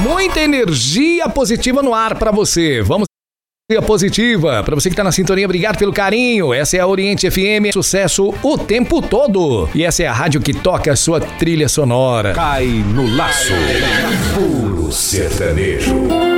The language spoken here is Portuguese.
Muita energia positiva no ar pra você. Vamos positiva, pra você que tá na sintonia, obrigado pelo carinho. Essa é a Oriente FM, sucesso o tempo todo. E essa é a rádio que toca a sua trilha sonora. Cai no laço, puro sertanejo.